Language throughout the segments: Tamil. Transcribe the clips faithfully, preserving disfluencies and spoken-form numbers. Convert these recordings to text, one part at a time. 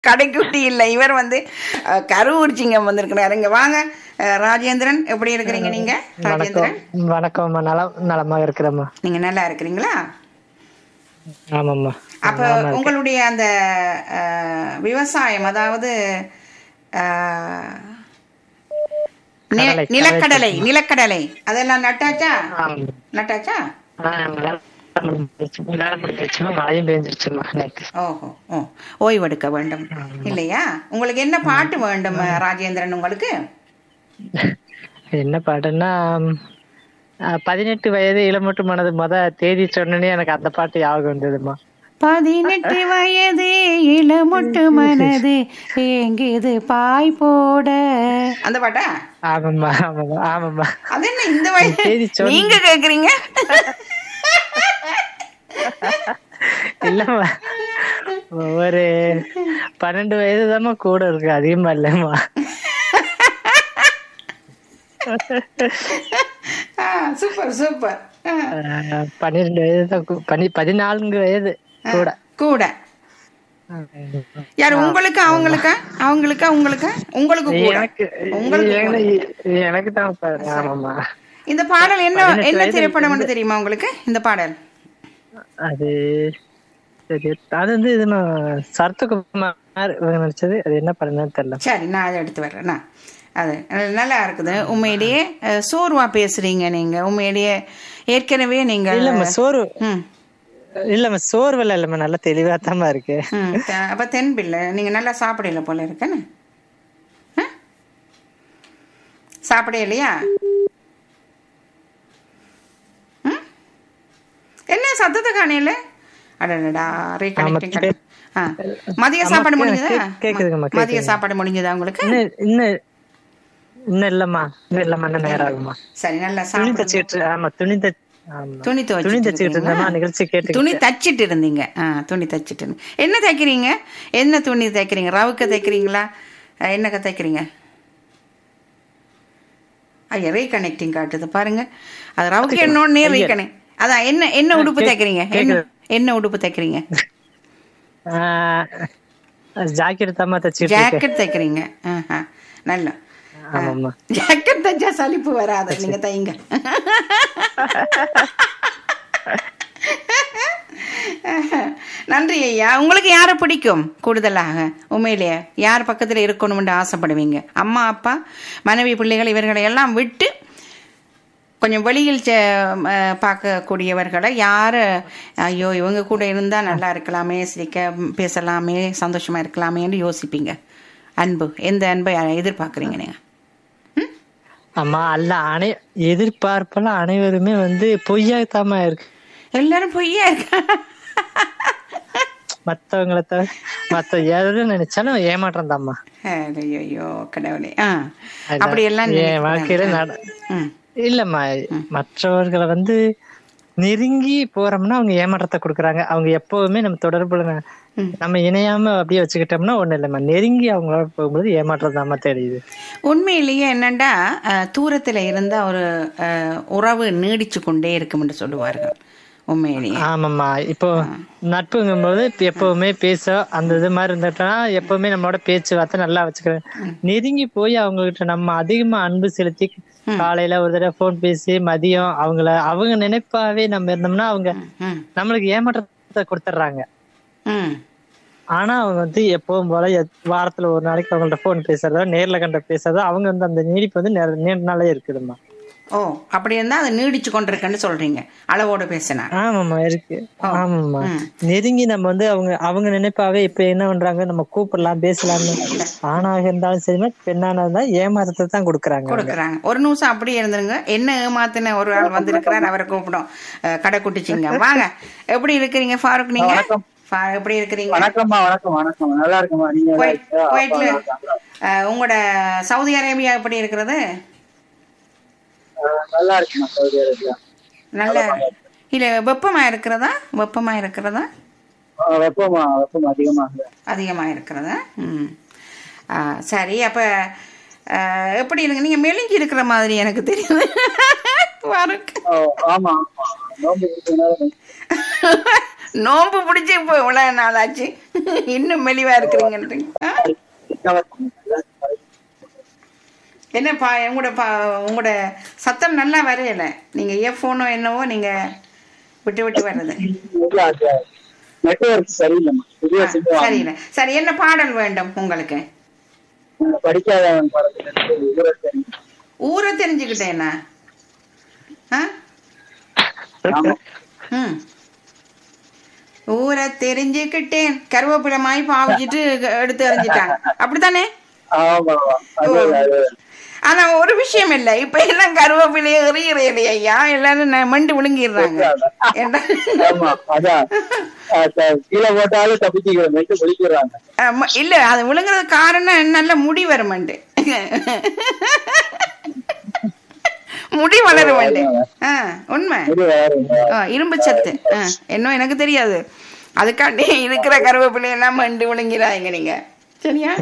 கடைக்குட்டி இல்லை, இவர் வந்து அஹ், கரூர் சிங்கம் வந்திருக்கிறாரு. இங்க வாங்க. அஹ், ராஜேந்திரன், எப்படி இருக்கிறீங்க நீங்க? வணக்கம். ராஜேந்திரன், வணக்கம்மா. நலம் நலமா இருக்கிறேம்மா. நீங்க நல்லா இருக்கிறீங்களா? ஆமாம்மா. அப்ப நலமா இருக்கேன். உங்களுடைய அந்த அஹ், விவசாயம், அதாவது அஹ், நி- கடலை, நிலக்கடலை கடலை. நிலக்கடலை அதெல்லாம் நட்டாச்சா? ஆமாம். நட்டாச்சா? ஆ, வேலை முடிஞ்சிருச்சு. வேலை முடிஞ்சிருச்சுமா. மழையும் பெஞ்சிருச்சுமா நேற்று. ஓஹோ, ஓ, ஓய்வெடுக்க வேண்டும் இல்லையா? உங்களுக்கு என்ன பாட்டு வேண்டும் ராஜேந்திரன் உங்களுக்கு? என்ன பாட்டுன்னா, ஆ, பதினெட்டு வயது இளமட்டு மனது மொத தேதி சொன்னனே எனக்கு அந்த பாட்டு ஞாபகம் வந்ததுமா. பதினெட்டு வயது இளமொட்டு மனது ஏங்குது பாய் போட, அந்த பாட்டா? ஆமாம்மா, ஆமாம்மா, ஆமாம்மா. அது என்ன இந்த வயசு தேதி சொன்ன- நீங்க கேக்குறீங்க? இல்லம்மா, ஒரு பன்னெண்டு வயது தாம்மா கூட இருக்கு, அதிகமா இல்லம்மா. ஆ, சூப்பர் சூப்பர். ஆ, ஆ, பன்னிரெண்டு வயது தான் கூ- பனி பதினான்கு வயது கூட. கூட யாரு உங்களுக்கு? அவங்களுக்கா? அவங்களுக்கா? உங்களுக்கு? உங்களுக்கு கூட? எனக்கு உங்களுக்கு கூட. எனக்கு- எனக்கு தான் பாரு. ஆமாம்மா. இந்த பாடல் என்ன பதினெட்டு என்ன வயது திரைப்படம் தெரியுமா உங்களுக்கு இந்த பாடல்? அது சரி, அது வந்து இது நான் சரத்குமார் இவங்க நடிச்சது. அது என்ன படம் தெரியல. சரி, நான் அதை எடுத்து வர்றேன். நான் அது அஹ், நல்லா இருக்குது உண்மையிலேயே. அஹ், சோர்வா பேசுறீங்க நீங்க உண்மையிலேயே. ஏற்கனவே நீங்க இல்லம்மா சோறு ம் இல்லம்மா சோர்வெல்லாம் இல்லம்மா, நல்லா தெளிவா தாம்மா இருக்கு. ம் த- அப்ப தென்பில்லை நீங்க நல்லா சாப்பிடல போல இருக்கேன்னு. சாப்பிட இல்லையா? ம்? என்ன சத்தத்தை காணையில? அடடா, ரீகனெக்டிங். ஆமா, ஆ, மதிய ஆமா, சாப்பாடு கே- முடிஞ்சதா? கே- கேக்குதுங்கம்மா, மதிய கேக்குதுங்க. சாப்பாடு முடிஞ்சதா உங்களுக்கு? இன்னும் இன்னும் இன்னும் இல்லம்மா, இன்னும் இல்லம்மா, இன்னும் நேரம் ஆகுமா. சரி, நல்லா துணி சாப்பிடுங்க. தச்சுக்கிட்டு, ஆமா துணி தச்சு ஆமா. துணி துணி துவைச்சிட்டு தச்சுக்கிட்டு இருக்கீங்களா? இருந்தேம்மா, நிகழ்ச்சி கேட்டு. துணி தச்சிட்டு இருந்தீங்க. ஆ, துணி தச்சிட்டு இருந்தீங்க. என்ன தைக்கிறீங்க? என்ன துணி தைக்கிறீங்க? ரவுக்க தைக்கிறீங்களா? அஹ், என்னக்க தைக்கிறீங்க? ஐயா, ரீகனெக்டிங் காட்டுது பாருங்க. அது ரவுக்கு என்னோடனே ரீகனெக்ட். அதான் என்ன என்ன உடுப்பு தைக்கிறீங்க? என்ன என்ன உடுப்பு தைக்கிறீங்க? ஜாக்கெட் தாம்மா தச்சுக்கிட்டு இருக்கேன். ஜாக்கெட் தைக்கிறீங்க. ஆஹா, நல்லா. ஆமாம்மா. ஜாக்கெட் தைச்சா சலிப்பு வராது, நீங்க தைங்க. நன்றி ஐயா. உங்களுக்கு யாரை பிடிக்கும் கூடுதலாக? உண்மையிலேயே யார் பக்கத்துல இருக்கணும்னு ஆசைப்படுவீங்க? அம்மா, அப்பா, மனைவி, பிள்ளைகள் இவர்களை எல்லாம் விட்டு கொஞ்சம் வெளியில் செ- அஹ் பார்க்கக்கூடியவர்களை யார், ஐயோ இவங்க கூட இருந்தால் நல்லா இருக்கலாமே, சிரிக்க பேசலாமே, சந்தோஷமா இருக்கலாமேன்னு யோசிப்பீங்க? அன்பு, எந்த அன்பை எதிர்பார்க்குறீங்க நீங்க? ஆமா, அல்ல அனை எதிர்பார்ப்பெல்லாம் அனைவருமே வந்து பொய்யாத்தாம இருக்கு. எல்லாரும் பொய்யா இருக்கா? மத்தவங்களை தவிர மத்த யாரும் நினைச்சாலும் ஏமாற்றம் தாம்மா. ஐயோ கடவுளே. ஆ, அப்படி எல்லாம் என் வாழ்க்கையில நட இல்லம்மா, மற்றவர்களை வந்து நெருங்கி போறோம்னா அவங்க ஏமாற்றத்தை கொடுக்குறாங்க. அவங்க எப்பவுமே நம்ம தொடர்புல ந- நம்ம இணையாம அப்படியே வச்சுக்கிட்டோம்னா ஒண்ணு இல்லம்மா. நெருங்கி அவங்களோட போகும்போது ஏமாற்றம் தாம்மா தெரியுது. உண்மையிலேயே என்னண்டா, அஹ், தூரத்துல இருந்த ஒரு அஹ், உறவு நீடிச்சு கொண்டே இருக்கும்னு சொல்லுவார்கள். உண்மையிலேயே ஆமாம்மா. இப்போ நட்புங்கும் போது இப்ப எப்பவுமே பேச அந்த இது மாதிரி இருந்துட்டோம்னா எப்பவுமே நம்மளோட பேச்சுவார்த்தை நல்லா வச்சுக்கிறேன். நெருங்கி போய் அவங்க கிட்ட நம்ம அதிகமா அன்பு செலுத்தி காலையில ஒரு தடவை போன் பேசி மதியம் அவங்கள அவங்க நினைப்பாவே நம்ம இருந்தோம்னா அவங்க ம் நம்மளுக்கு ஏமாற்றத்தை கொடுத்துட்றாங்க. ம் ஆனா அவங்க வந்து எப்பவும் போல எத்- வாரத்துல ஒரு நாளைக்கு அவங்கள்ட்ட போன் பேசுறதோ நேர்ல கண்ட பேசுறதோ அவங்க வந்து அந்த நீடிப்பு வந்து நெ- நீண்ட நாளே இருக்குதும்மா. ஓ, அப்படி இருந்தா அதை நீடிச்சு கொண்டிருக்குன்னு சொல்றீங்க, அளவோட பேசினா. ஆமாம்மா இருக்கு. ஆமாம்மா, நெருங்கி நம்ம வந்து அவங்க அவங்க நினைப்பாவே இப்ப என்ன பண்றாங்க, நம்ம கூப்பிடலாம் பேசலாம்னு. ஆணாக இருந்தாலும் சரி பெண்ணான இருந்தா ஏமாற்றத்தை தான் கொடுக்குறாங்க. கொடுக்குறாங்க. ஒரு நிமிஷம் அப்படியே இருந்துருங்க. என்ன ஏமாத்தின ஒரு ஆள் வந்திருக்கிறார், அவரை கூப்பிடும். அஹ், கடைக்குட்டிச்சிங்க வாங்க. எப்படி இருக்கிறீங்க ஃபாரூக்? நீங்க ஃபா- எப்படி இருக்கிறீங்க? வணக்கம்மா. வணக்கம் வணக்கம் நல்லா இருக்குமா? நீங்க நல்லா குவைத்- இருக்கீங்களா? குவைத்ல அப்பா, நல்லா இருக்கேன். அஹ், உங்களோட சவுதி அரேபியா எப்படி இருக்கிறது? அஹ், நல்லா இருக்குமா சவுதி அரேபியா? நல்ல இல்ல, வெப்பமா இருக்கிறதா? வெப்பமா இருக்கிறதா? அஹ், வெப்பமா வெப்பம் அதிகமா இல்ல. அதிகமா இருக்கிறதா? ம். ஆ, சரி. அப்ப அஹ், எப்படி இருக்கு? நீங்க மெலிஞ்சி இருக்கிற மாதிரி எனக்கு தெரியுது. ஃபாரூக். ஓ, ஆமா ஆமா நோம்பு பிடிச்சதுனால நோம்பு பிடிச்சி இப்போ இவ்வளவு நாள் ஆச்சு இன்னும் மெலிவா இருக்கிறீங்கன்றீங்க. ஆ? என்னப்பா உங்களோட பா உங்களோட சத்தம் நல்லா வரையல. நீங்க இயர்ஃபோனோ என்னவோ நீங்க விட்டு விட்டு வர்றது. நெட்வொர்க் சரியில்லைம்மா. புதிய ஆ, சிம் வாங்கணும். சரியில்லை. சரி, என்ன பாடல் வேண்டும் உங்களுக்கு? படிக்காதவன் படத்துல இருந்து ஊரை தெரியும். ஊரை தெரிஞ்சுக்கிட்டேனா? ஆ? ஆமா. ம். ஊரை தெரிஞ்சுக்கிட்டேன் கருவேப்பிலை மாய் பாவிச்சிட்டு எடுத்து எறிஞ்சிட்டாங்க, அப்படித்தானே? ஆமா ஆமா. அது அது ஆனா ஒரு விஷயம் இல்ல, இப்ப எல்லாம் கருவேப்பிலையை எறிகிறே ஐயா, எல்லாரும் ந- மண்டு விழுங்கிடுறாங்க. ஏண்டா? ஆமா அதான். அஹ் த- கீழே போட்டாலும் தப்பிச்சுக்கிறோம் நெட்டு முடிக்கிறாங்க. ஆமா, இல்ல அது விழுங்குறது காரணம் நல்ல முடி வருமண்டு, முடி வளருமண்டு. ஆ, உண்மை. இது வேற ஆ, இரும்பு சத்து. ஆ, இன்னும் எனக்கு தெரியாது. அதுக்காண்டி இருக்கிற கருவேப்பிலை எல்லாம் மண்டு விழுங்கிறாங்க நீங்க, சரியா?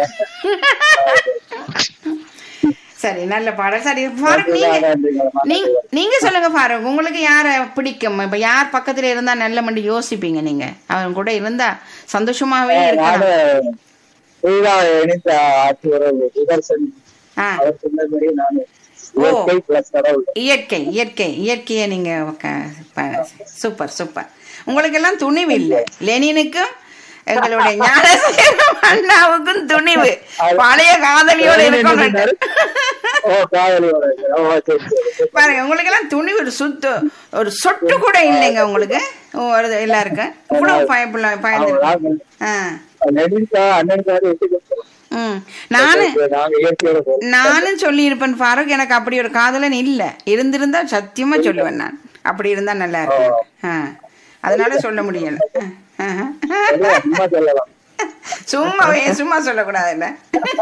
சரி, நல்ல பாடல். சரி ஃபாரூக், நீங்க நீங்க- நீங்க சொல்லுங்க ஃபாரூக், உங்களுக்கு யார பிடிக்கும்? இப்ப யார் பக்கத்துல இருந்தா நல்ல மண்டி யோசிப்பீங்க நீங்க? அவன் கூட இருந்தா சந்தோஷமாவே இருக்கலாம். நானு புதிதாக இணைந்த ஆட்சி உறவு சுதர்சன் ஆ, அவர் சொன்னபடி நானு இயற்கை பிளஸ் கடவுள். இயற்கை இயற்கை இயற்கையை நீங்க க- ப- சூப்பர் சூப்பர். உங்களுக்கு எல்லாம் துணிவு இல்லை. லெனினுக்கும் எங்களுடைய ஞானசேகரம் அண்ணாவுக்கும் துணிவு, பழைய காதலியோட இருக்கணும். ஓ காதலியோட. ஓ சரி சரி. பாருங்க, உங்களுக்கு எல்லாம் துணிவு ஒரு சுத்து ஒரு சொட்டு கூட இல்லைங்க உங்களுக்கு. ஓ, ஒரு எல்லாருக்கும் இவ்வளவு பயப்புல பயந்து. ஆ, நெடுக்கா அண்ணனுக்காக விட்டு கொடுத்துருவோம். ம். நானு நாங்க இயற்கையோட போறோம். நானும் சொல்லி இருப்பேன் ஃபாரூக், எனக்கு அப்படி ஒரு காதலன் இல்ல. இருந்திருந்தா சத்தியமா சொல்லுவேன் நான், அப்படி இருந்தா நல்லா இருக்கும். ஆ, அதனால சொல்ல முடியல. ஆ, ஆ. சும்மா சொல்லலாம். சும்மா சும்மா சொல்லக்கூடாது இல்ல.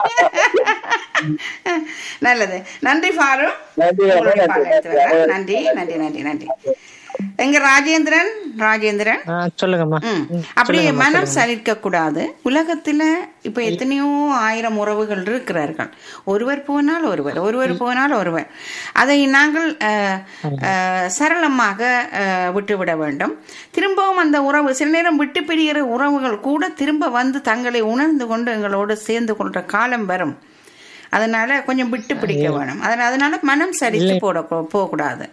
நல்லது, நன்றி ஃபாரூக். நன்றி, உங்களுடைய நன்றி, பாடம் எடுத்து வரேன். நன்றி நன்றி நன்றி நன்றி. எங்க ராஜேந்திரன் ராஜேந்திரன் ஆ, சொல்லுங்கம்மா. ம். ம், அப்படி சொல்லுங்கம்மா, மனம் சொல்லுங்க. சலிக்க கூடாது. உலகத்துல இப்ப எத்தனையோ ஆயிரம் உறவுகள் இருக்கிறார்கள். ஒருவர் போனால் ஒருவர், ஒருவர் போனால் ஒருவர். அதை நாங்கள் அஹ், அஹ், சரளமாக அஹ், விட்டுவிட வேண்டும். திரும்பவும் அந்த உறவு, சில நேரம் விட்டு பிரிகிற உறவுகள் கூட திரும்ப வந்து தங்களை உணர்ந்து கொண்டு எங்களோடு சேர்ந்து கொள்ற காலம் வரும். அதனால கொஞ்சம் விட்டு பிடிக்க வேணும். அதனால அதனால மனம் சலித்து போட போகக்கூடாது.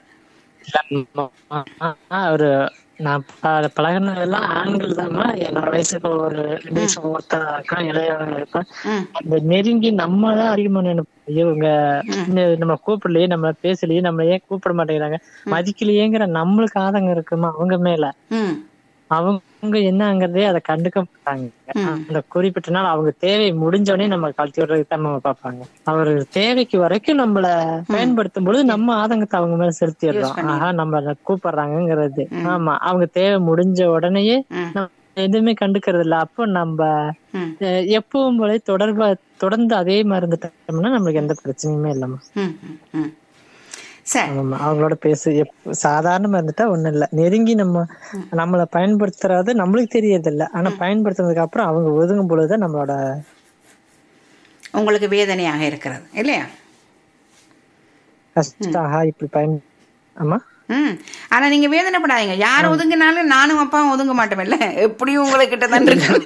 ஒரு நான் ப- பழகுனதெல்லாம் ஆண்கள் தான்மா. என்னோட வயசுக்கு ஒரு ரெண்டு வயசு ஒருத்தா இருக்கா, இளையவங்க இருப்பேன். ம் அந்த நெருங்கி நம்ம தான் அதிகமா நினைப்போம், இவங்க இன்னும் நம்ம கூப்பிடலையே, நம்ம பேசலையே, நம்ம ஏன் கூப்பிட மாட்டேங்கிறாங்க, மதிக்கலையேங்கிற நம்மளுக்கு ஆதங்கம் இருக்குமா அவங்க மேல. ம் அவங்க என்னங்கிறதே அதை கண்டுக்க மாட்டாங்க. அந்த குறிப்பிட்ட நாள் அவங்க தேவை முடிஞ்சோடனே நம்ம கழட்டி விடுறதுக்கு தான் நம்ம பார்ப்பாங்க. அவர் தேவைக்கு வரைக்கும் நம்மள பயன்படுத்தும் பொழுது நம்ம ஆதங்கத்தை அவங்க மேல செலுத்திடுறோம். ஆஹா, நம்ம கூப்பிடுறாங்கிறது. ஆமா, அவங்க தேவை முடிஞ்ச உடனேயே நம்ம எதுவுமே கண்டுக்கிறது இல்ல. அப்போ நம்ம ம் அஹ், எப்பவும் போல தொடர்பா தொடர்ந்து அதே மாதிரி இருந்துட்டோம்னா நம்மளுக்கு எந்த பிரச்சனையுமே இல்லம்மா. ம் ம், ம். சரி. ஆமா, அவங்களோட பேசு எப்- சாதாரணமா இருந்துட்டா ஒண்ணும் இல்ல. நெருங்கி நம்ம நம்மளை பயன்படுத்துறது நம்மளுக்கு தெரியறது இல்ல. ஆனா பயன்படுத்துனதுக்கு அப்புறம் அவங்க ஒதுங்கும் பொழுது நம்மளோட உங்களுக்கு வேதனையாக இருக்கிறது இல்லையா? கஷ்டம். ஆஹா, இப்படி பயன். ஆமா, ம். ஆனா நீங்க வேதனைப்படாதீங்க. யார் ஒதுங்கினாலும் நானும் அப்பாவும் ஒதுங்க மாட்டோம்ல, எப்படியும் உங்ககிட்ட தான் இருக்கு.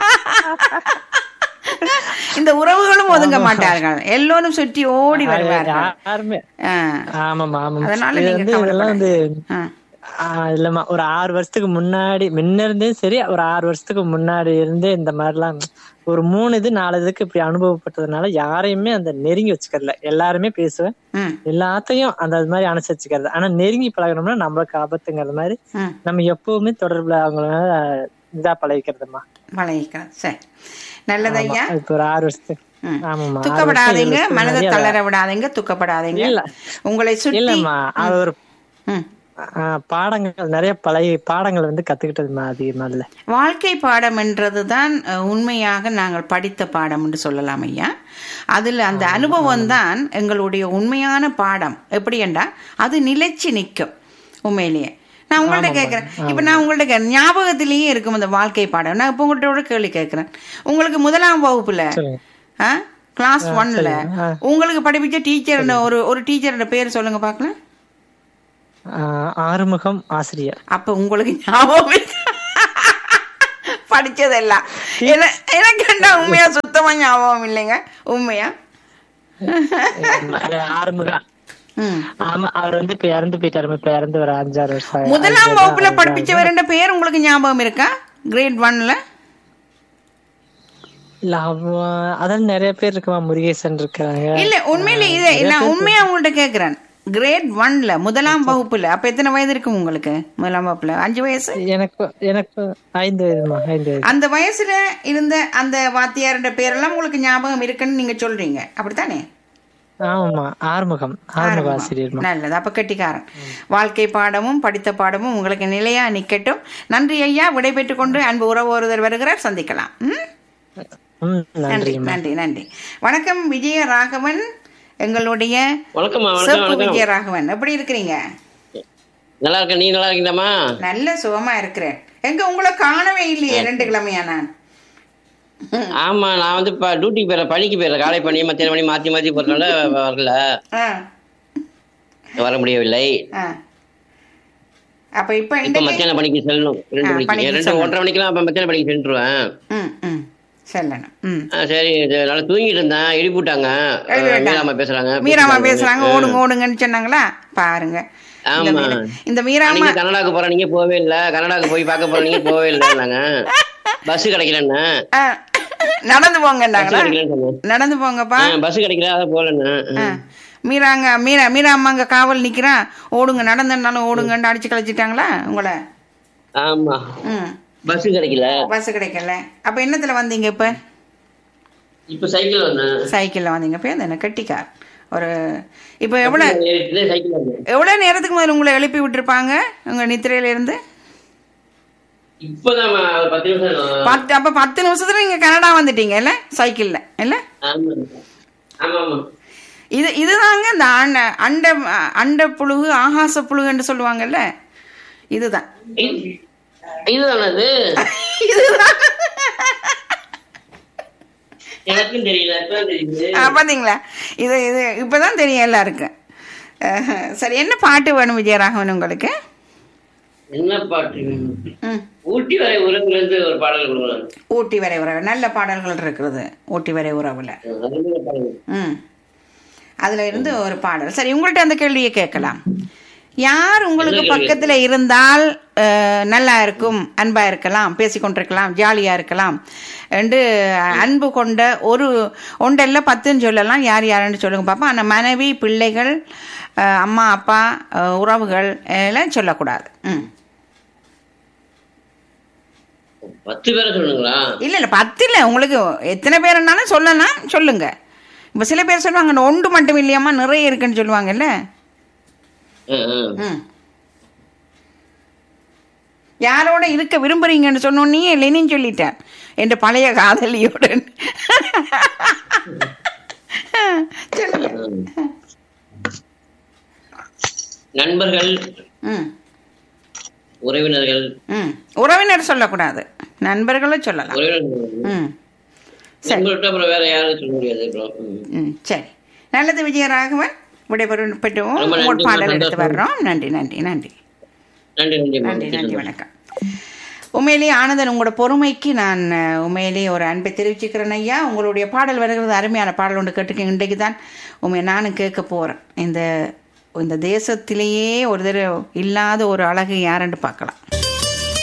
இந்த உறவுகளும் ஒதுங்க மாட்டார்கள், எல்லோரும் சுற்றி ஓடி வருவார்கள். யாருமே. ஆ. ஆமாமா ஆமா. அதனால இது நீங்க வந்து இதெல்லாம் வந்து ஆ. ஆஹ் இல்லம்மா, ஒரு ஆறு வருஷத்துக்கு முன்னாடி முன்ன இருந்தே சரி, ஒரு ஆறு வருஷத்துக்கு முன்னாடி இருந்தே இந்த மாதிரிலாம் ஒரு மூணு இது நாலு இதுக்கு இப்படி அனுபவப்பட்டதுனால யாரையுமே அந்த நெருங்கி வச்சுக்கறல. எல்லாருமே பேசுவேன், ம் எல்லாத்தையும் அந்த அது மாதிரி அனுசரிச்சுக்கிறது. ஆனா நெருங்கி பழகணும்னா நம்மளுக்கு ஆபத்துங்கிறது மாதிரி ம் நம்ம எப்பவுமே தொடர்புல அவங்கள இதா பழகிக்கிறதுமா. பழகிக்கலாம். சரி, நல்லது ஐயா. இப்ப ஒரு ஆறு வருஷத்துக்கு. ம். ஆமாமா, ஆறு துக்கப்படாதீங்க, வருஷத்துக்கு மனதை முன்னாடி தளர விடாதீங்க, துக்கப்படாதீங்க. இல்ல உங்களை சுற்றி இல்லம்மா, அவர் ம் ஆஹ் பாடங்கள் நிறைய பழைய பாடங்கள் வந்து கத்துக்கிட்டதுமா அதிகமா இல்ல. வாழ்க்கை பாடம் என்றதுதான் அஹ், உண்மையாக நாங்கள் படித்த பாடம் என்று சொல்லலாம் ஐயா. அதுல அந்த அனுபவம் தான் எங்களுடைய உண்மையான பாடம். எப்படி என்றா அது நிலைச்சு நிற்கும் உண்மையிலேயே. நான் உங்கள்ட்ட கேட்கிறேன், இப்ப நான் உங்கள்ட்ட கேட்கிறேன், ஞாபகத்திலேயே இருக்கும் அந்த வாழ்க்கை பாடம். நான் இப்ப உங்கள்ட்ட ஒரு கேள்வி கேட்கிறேன். உங்களுக்கு முதலாம் வகுப்புல சொல்லுங்க. கிளாஸ் ஒன்ல உங்களுக்கு படிப்பிச்ச டீச்சர் ஒரு ஒரு டீச்சரோட பேர் சொல்லுங்க பாக்கலாம். ஆஹ் ஆறுமுகம் ஆசிரியர். அப்ப உங்களுக்கு ஞாபகம் இருக்கா? படிச்சதெல்லாம் என- எனக்கு கண்டா உண்மையா சுத்தமா ஞாபகம் இல்லைங்க. உண்மையா? ஆறுமுகம். ம். ஆமா, அவர் வந்து இப்ப இறந்து போயிட்டாரு. இப்ப இறந்து ஒரு அஞ்சாறு வருஷம் ஆயி- முதலாம் அஞ்சு வகுப்புல ஆறு படிப்பிச்சவர் என்ற பேர் உங்களுக்கு ஞாபகம் இருக்கா? கிரேட் ஒன்ல இல்ல, அவ- அதான் நிறைய பேர் இருக்குமா, முருகேசன் இருக்காங்க. இல்ல உண்மையில இதை நான் உண்மையா உங்கள்ட்ட கேக்குறேன். கிரேட் ஒன்ல முதலாம் வகுப்புல அப்ப எத்தனை வயது இருக்கும் உங்களுக்கு? முதலாம் வகுப்புல அஞ்சு வயசு. எனக்கு எனக்கு ஐந்து வயதுமா, ஐந்து வயது. அந்த வயசுல இருந்த அந்த வாத்தியாருடைய பேரெல்லாம் உங்களுக்கு ஞாபகம் இருக்குன்னு நீங்க சொல்றீங்க, அப்படித்தானே? ஆமா, ஆறுமுகம். ஆறுமுக ஆசிரியர். நல்லது. அப்ப கெட்டிக்காரன். வாழ்க்கை பாடமும் படித்த பாடமும் உங்களுக்கு நிலையா நிக்கட்டும். நன்றி ஐயா. விடைபெற்றுக் கொண்டு அன்பு உறவு ஒருவர் வருகிறார், சந்திக்கலாம். ம்? ம், நன்றி நன்றி. நன்றி நன்றி. வணக்கம் விஜய ராகவன், எங்களுடைய வணக்கம்மா, வணக்கம் சிறப்பு வணக்கம். விஜய ராகவன். எப்படி இருக்கிறீங்க? நல்லா இருக்கேன், நீ நல்லா இருக்கீங்களாம்மா? நல்ல சுகமா இருக்கிறேன். எங்க உங்களை காணவே இல்லையே ரெண்டு கிழமையா நான். ஆமா, நான் வந்து இப்ப டியூட்டிக்கு போயிடுறேன், பணிக்கு போயிடுறேன். காலை பணி மத்தியான பணி மாத்தி மாத்தி போறதுனால வரல, ஆ, வர முடியவில்லை. ஆ. அப்ப இப்ப இப்ப இன்றைக்கு மத்தியான பணிக்கு செல்லணும். ரெண்டு ஆ, மணிக்கு பணிக்கு ரெண்டு செல்லணும். ஒன்றரை மணிக்கெல்லாம் அப்ப மத்தியான பணிக்கு சென்றுருவேன். ம் ம் செல்லணும். ம் ஆ, சரி, இது நல்லா தூங்கிட்டு இருந்தேன், எழுப்பி விட்டாங்க. எழுப்பி விட்டாங்க. மீராமா பேசுறாங்க மீராமா பேசிட்டாங்க. பேசுறாங்க, ஓடுங்க ஓடுங்கன்னு சொன்னாங்களா? பாருங்க இந்த ஆமா. மீரா- இந்த மீராமா நீங்க கனடாக்கு போற நீங்க போவே இல்ல, கனடாக்கு போய் பார்க்க போற நீங்க போவே இல்லைன்னாங்க. பஸ் கிடைக்கலன்னு. ஆ, நடந்து பஸ் போங்கன்னாங்களா? கிடைக்கலன்னு சொன்னேன். நடந்து போங்கப்பா. பஸ் கிடைக்கல, அதான் போலன்னு. ஆ. மீராங்க மீரா மீரா அம்மா அங்க காவல் நிக்கிறா, ஓடுங்க நடந்தனாலும் ஓடுங்கன்னு அடிச்சு கழிச்சிட்டாங்களா உங்களை? ஆமா, ம். பஸ் கிடைக்கல. பஸ் கிடைக்கல. அப்ப என்னத்துல வந்தீங்க? இப்ப இப்ப சைக்கிள் வந்தேன். சைக்கிள்ல வந்தீங்க. இப்ப என்ன கெட்டிக்கார் ஒரு இப்ப எவ்வளவு ஏறிட்டு சைக்கிள் வந்தேன். எவ்வளவு நேரத்துக்கு முதல்ல உங்களை எழுப்பி விட்டுருப்பாங்க உங்க நித்திரையில இருந்து? இப்பதான் ஒரு பத்து நிமிஷம். பத்து அப்ப பத்து நிமிஷத்துல நீங்க கனடா வந்துட்டீங்க இல்ல? சைக்கிள்ல இல்ல? ஆமா ஆமா ஆமா. இது இதுதாங்க இந்த அண்ட அண்ட அண்ட புழுகு ஆகாச புழுகுன்னு சொல்லுவாங்கல்ல, இதுதான். இது- இதுதானே அது? இதுதான். எனக்கும் தெரியல, இப்பதான் தெரியுது. ஆ, பாத்தீங்களா? இது இது இப்பதான் தெரியும் எல்லாருக்கும். அஹ், சரி, என்ன பாட்டு வேணும் விஜயராகவன் உங்களுக்கு? என்ன பாட்டு? ம். ஊட்டி வரை உறவுல இருந்து ஒரு பாடல் கொடுக்கலாம். ஊட்டி வரை உறவு நல்ல பாடல்கள் இருக்குது. ஊட்டி வரை உறவுல ம் அதுல இருந்து ஒரு பாடல். சரி, உங்கள்ட்ட அந்த கேள்வியை கேட்கலாம். யார் உங்களுக்கு என்ன கேள்வி? பக்கத்துல இருந்தால் அஹ், நல்லா இருக்கும், அன்பா இருக்கலாம், பேசிக்கொண்டிருக்கலாம், ஜாலியா இருக்கலாம் என்று அன்பு கொண்ட ஒரு ஒன்றல்ல பத்துன்னு சொல்லலாம். யார் யாருன்னு சொல்லுங்க பாப்பா. ஆனால் மனைவி, பிள்ளைகள், அஹ், அம்மா அப்பா, அஹ், உறவுகள் எல்லாம் சொல்லக்கூடாது. ம் பத்து பேரை சொல்லுங்களா? இல்ல இல்ல பத்து இல்ல, உங்களுக்கு எத்தனை பேருனாலும் சொல்லலாம், சொல்லுங்க. இப்ப சில பேர் சொல்லுவாங்க ஒன்று மட்டும் இல்லையாம்மா நிறைய இருக்குன்னு சொல்லுவாங்கல்ல. ஆ, ஆ. ம். யாரோட இருக்க விரும்புறீங்கன்னு சொன்னோன்னே லெனின் சொல்லிட்டேன், என்ற பழைய காதலியோட. சொல்லுங்க. நண்பர்கள், ம் உறவினர்கள். ம் உறவினர் சொல்லக்கூடாது, நண்பர்களும் சொல்லலாம். உறவினர்கள் ம் சரி. நண்பர்கிட்ட அப்புறம் வேற யாரும் சொல்ல முடியாது. அப்புறம் ம். ம் சரி, நல்லது விஜயராகவன். விடைபெறும் பெற்றுவோம். ரொம்ப நன்றி, உங்கள் பாடல் ரொம்ப எடுத்து சந்தோஷம். வர்றோம். நன்றி நன்றி நன்றி நன்றி நன்றி நன்றி நன்றி வணக்கம். உண்மையிலேயே ஆனந்தன், உங்களோட பொறுமைக்கு நான் அஹ், உண்மையிலேயே ஒரு அன்பை தெரிவிச்சுக்கிறேன் ஐயா. உங்களுடைய பாடல் வருகிறது, அருமையான பாடல் ஒன்று கேட்டுக்க. இன்றைக்கு தான் உண்மையை நானும் கேட்க போகிறேன். இந்த இந்த தேசத்திலேயே ஒரு தடவை இல்லாத ஒரு அழகு யாருன்னு பார்க்கலாம்.